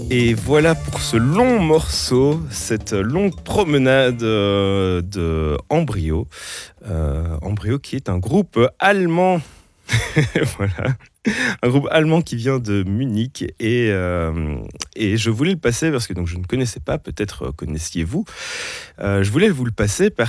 Et voilà pour ce long morceau, cette longue promenade de Embryo. Embryo qui est un groupe allemand. Voilà. Un groupe allemand qui vient de Munich et je voulais le passer parce que donc je ne connaissais pas, peut-être connaissiez-vous. Je voulais vous le passer